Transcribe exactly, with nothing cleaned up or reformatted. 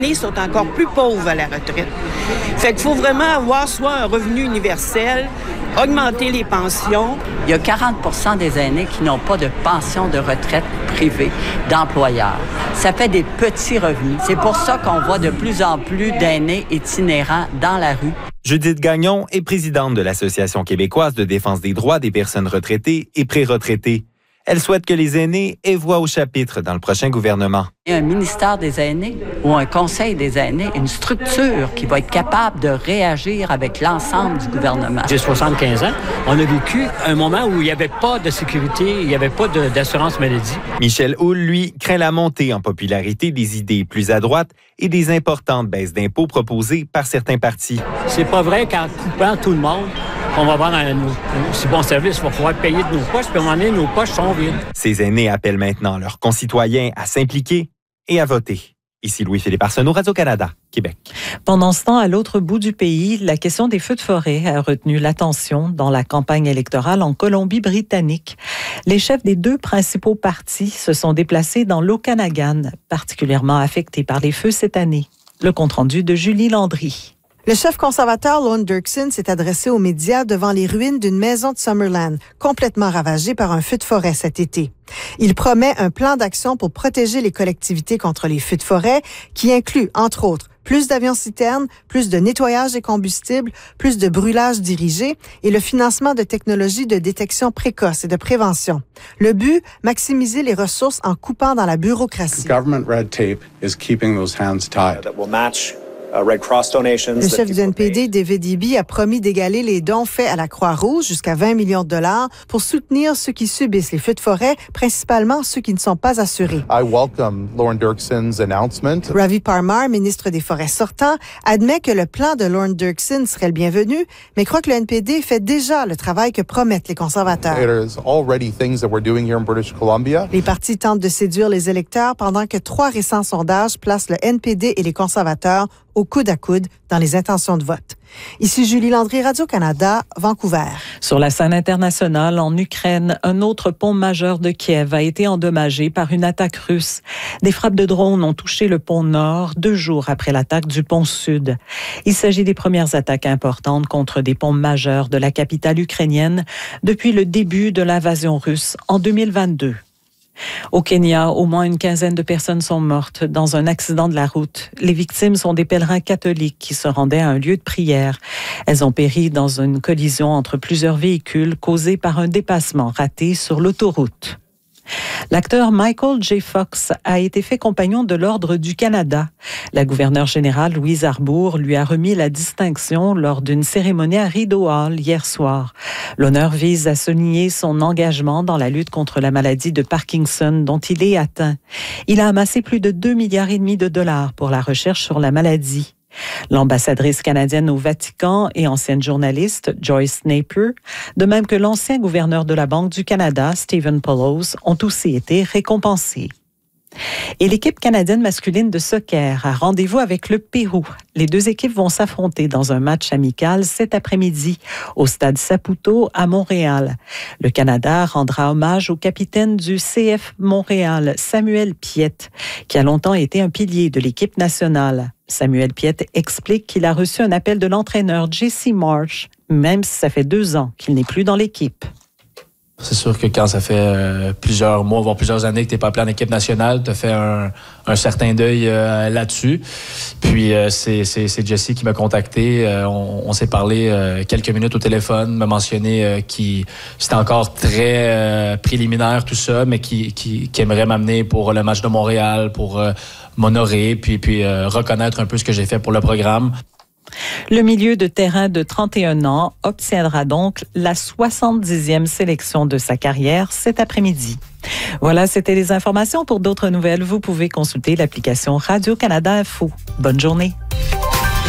Ils sont encore plus pauvres à la retraite. Fait qu'il faut vraiment avoir soit un revenu universel, augmenter les pensions. Il y a quarante pour cent des aînés qui n'ont pas de pension de retraite privée d'employeurs. Ça fait des petits revenus. C'est pour ça qu'on voit de plus en plus d'aînés itinérants dans la rue. Judith Gagnon est présidente de l'Association québécoise de défense des droits des personnes retraitées et pré-retraitées. Elle souhaite que les aînés aient voix au chapitre dans le prochain gouvernement. Il y a un ministère des aînés ou un conseil des aînés, une structure qui va être capable de réagir avec l'ensemble du gouvernement. J'ai soixante-quinze ans. On a vécu un moment où il n'y avait pas de sécurité, il n'y avait pas de, d'assurance maladie. Michel Houle, lui, craint la montée en popularité des idées plus à droite et des importantes baisses d'impôts proposées par certains partis. C'est pas vrai qu'en coupant tout le monde, on va avoir un, un aussi bon service, on va pouvoir payer de nos poches, puis à un moment donné, nos poches sont vides. Ces aînés appellent maintenant leurs concitoyens à s'impliquer et à voter. Ici Louis-Philippe Arsenault, Radio-Canada, Québec. Pendant ce temps, à l'autre bout du pays, la question des feux de forêt a retenu l'attention dans la campagne électorale en Colombie-Britannique. Les chefs des deux principaux partis se sont déplacés dans l'Okanagan, particulièrement affecté par les feux cette année. Le compte-rendu de Julie Landry. Le chef conservateur Lorne Dirksen s'est adressé aux médias devant les ruines d'une maison de Summerland, complètement ravagée par un feu de forêt cet été. Il promet un plan d'action pour protéger les collectivités contre les feux de forêt, qui inclut, entre autres, plus d'avions-citernes, plus de nettoyage des combustibles, plus de brûlage dirigé et le financement de technologies de détection précoce et de prévention. Le but, maximiser les ressources en coupant dans la bureaucratie. Government red tape is keeping those hands tied. That will match Uh, Red Cross donations. Le chef du N P D, David Eby, a promis d'égaler les dons faits à la Croix-Rouge jusqu'à vingt millions de dollars pour soutenir ceux qui subissent les feux de forêt, principalement ceux qui ne sont pas assurés. I welcome Lorne Dirksen's announcement. Ravi Parmar, ministre des Forêts sortant, admet que le plan de Lorne Dirksen serait le bienvenu, mais croit que le N P D fait déjà le travail que promettent les conservateurs. There's already things that we're doing here in British Columbia. Les partis tentent de séduire les électeurs pendant que trois récents sondages placent le N P D et les conservateurs au coude à coude dans les intentions de vote. Ici Julie Landry, Radio-Canada, Vancouver. Sur la scène internationale, en Ukraine, un autre pont majeur de Kiev a été endommagé par une attaque russe. Des frappes de drones ont touché le pont nord deux jours après l'attaque du pont sud. Il s'agit des premières attaques importantes contre des ponts majeurs de la capitale ukrainienne depuis le début de l'invasion russe en deux mille vingt-deux. Au Kenya, au moins une quinzaine de personnes sont mortes dans un accident de la route. Les victimes sont des pèlerins catholiques qui se rendaient à un lieu de prière. Elles ont péri dans une collision entre plusieurs véhicules causée par un dépassement raté sur l'autoroute. L'acteur Michael J. Fox a été fait compagnon de l'Ordre du Canada. La gouverneure générale Louise Arbour lui a remis la distinction lors d'une cérémonie à Rideau Hall hier soir. L'honneur vise à souligner son engagement dans la lutte contre la maladie de Parkinson dont il est atteint. Il a amassé plus de deux milliards et demi de dollars pour la recherche sur la maladie. L'ambassadrice canadienne au Vatican et ancienne journaliste Joyce Napier, de même que l'ancien gouverneur de la Banque du Canada, Stephen Poloz, ont aussi été récompensés. Et l'équipe canadienne masculine de soccer a rendez-vous avec le Pérou. Les deux équipes vont s'affronter dans un match amical cet après-midi au stade Saputo à Montréal. Le Canada rendra hommage au capitaine du C F Montréal, Samuel Piette, qui a longtemps été un pilier de l'équipe nationale. Samuel Piette explique qu'il a reçu un appel de l'entraîneur Jesse Marsh, même si ça fait deux ans qu'il n'est plus dans l'équipe. C'est sûr que quand ça fait euh, plusieurs mois, voire plusieurs années que tu n'es pas appelé en équipe nationale, tu as fait un, un certain deuil euh, là-dessus. Puis euh, c'est, c'est, c'est Jesse qui m'a contacté. Euh, on, on s'est parlé euh, quelques minutes au téléphone, m'a mentionné euh, qu'il c'était encore très euh, préliminaire tout ça, mais qui, qui, qui aimerait m'amener pour le match de Montréal, pour euh, m'honorer, puis, puis euh, reconnaître un peu ce que j'ai fait pour le programme. Le milieu de terrain de trente et un ans obtiendra donc la soixante-dixième sélection de sa carrière cet après-midi. Voilà, c'était les informations. Pour d'autres nouvelles, vous pouvez consulter l'application Radio-Canada Info. Bonne journée.